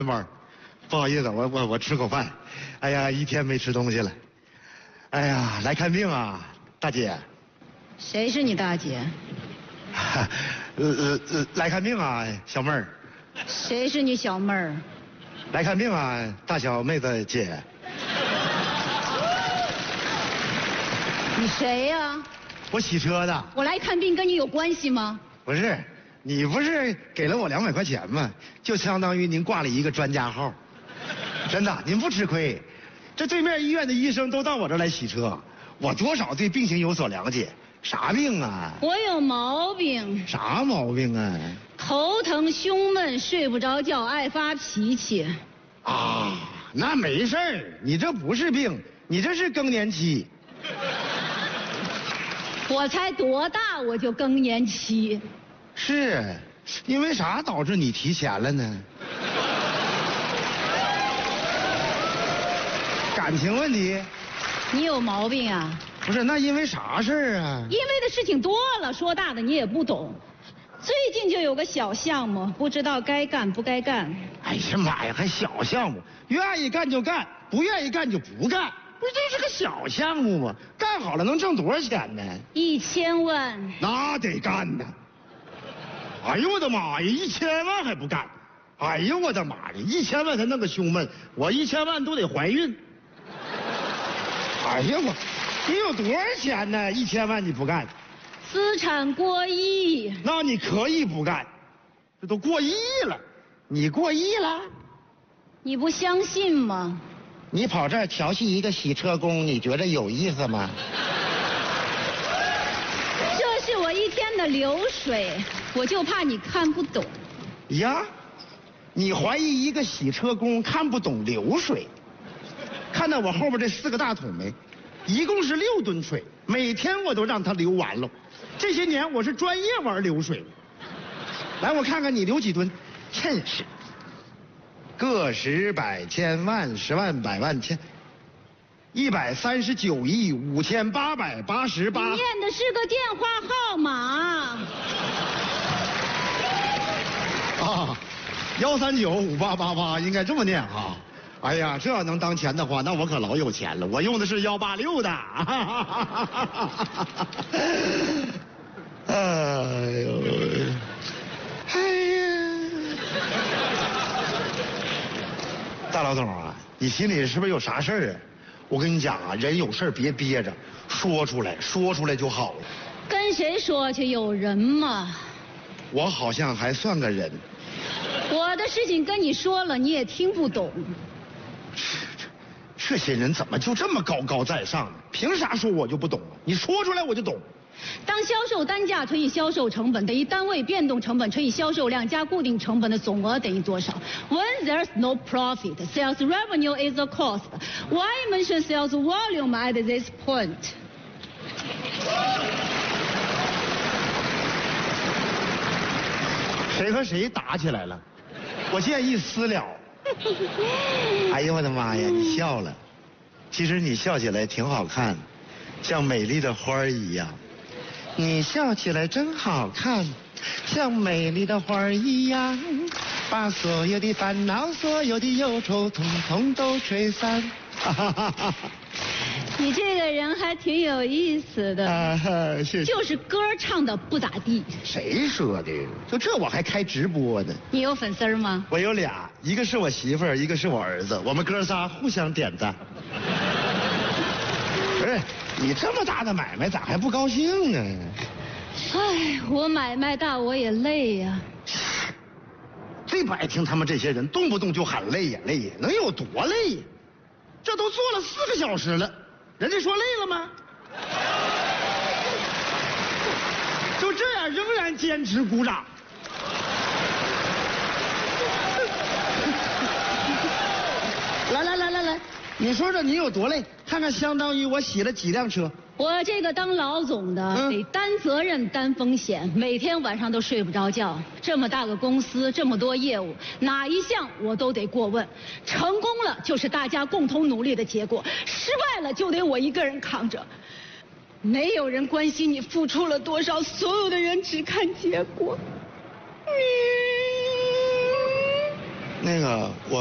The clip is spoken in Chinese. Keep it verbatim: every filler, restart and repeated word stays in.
妹儿，不好意思，我我我吃口饭。哎呀，一天没吃东西了。哎呀，来看病啊，大姐。 谁是你大姐？ 呃呃呃，来看病啊，小妹儿。 谁是你小妹儿？ 来看病啊，大小妹子姐。 你谁呀？ 我洗车的。 我来看病跟你有关系吗？ 不是，你不是给了我两百块钱吗？就相当于您挂了一个专家号。真的，您不吃亏。这对面医院的医生都到我这儿来洗车，我多少对病情有所了解。啥病啊？ 我有毛病。 啥毛病啊？ 头疼、胸闷、睡不着觉、爱发脾气。 啊，那没事儿，你这不是病，你这是更年期。 我才多大我就更年期？ 是，因为啥导致你提前了呢？感情问题。 你有毛病啊？ 不是，那因为啥事儿啊？ 因为的事情多了，说大的你也不懂。最近就有个小项目，不知道该干不该干。 哎呀妈呀，还小项目，愿意干就干，不愿意干就不干。不是，这是个小项目吗？干好了能挣多少钱呢？ 一千万。 那得干呢。哎呦我的妈呀，一千万还不干？哎呦我的妈呀，一千万才弄个胸闷，我一千万都得怀孕。哎呀我，你有多少钱呢？一千万你不干？ 资产过亿。 那你可以不干，这都过亿了，你过亿了？ 你不相信吗？ 你跑这儿调戏一个洗车工，你觉得有意思吗？ 这是我一天的流水，我就怕你看不懂。 呀，你怀疑一个洗车工看不懂流水？看到我后边这四个大桶没？一共是六吨水，每天我都让它流完了。这些年我是专业玩流水。来，我看看你流几吨，真是。个十百千万十万百万千，一百三十九亿五千八百八十八。 你念的是个电话号码。 啊，幺三九五八八八，应该这么念哈。哎呀，这要能当钱的话，那我可老有钱了。我用的是幺八六的。哎呦，哎呀，大老总啊，你心里是不是有啥事儿啊？我跟你讲啊，人有事儿别憋着，说出来，说出来就好了。 跟谁说去？有人吗？ 我好像还算个人。 我的事情跟你说了，你也听不懂。 这些人怎么就这么高高在上呢？凭啥说我就不懂啊？你说出来我就懂。 当销售单价乘以销售成本等于单位变动成本乘以销售量加固定成本的总额等于多少 ？When there's no profit, sales revenue is a cost. Why mention sales volume at this point? 谁和谁打起来了？我建议私了。哎呦我的妈呀，你笑了。其实你笑起来挺好看，像美丽的花儿一样。你笑起来真好看，像美丽的花儿一样，把所有的烦恼、所有的忧愁，统统都吹散。 你这个人还挺有意思的。 啊，是。 就是歌唱的不咋地。 谁说的？就这我还开直播呢。 你有粉丝吗？ 我有俩，一个是我媳妇儿，一个是我儿子，我们哥仨互相点赞。不是，你这么大的买卖咋还不高兴呢？ 哎，我买卖大我也累呀、啊。 最不爱听他们这些人动不动就喊累呀累呀，能有多累呀？这都做了四个小时了，人家说累了吗？就这样仍然坚持鼓掌。来来来来来，你说说你有多累，看看相当于我洗了几辆车。 我这个当老总的、嗯、得担责任担风险，每天晚上都睡不着觉。这么大个公司，这么多业务，哪一项我都得过问。成功了就是大家共同努力的结果，失败了就得我一个人扛着。没有人关心你付出了多少，所有的人只看结果。 那个我。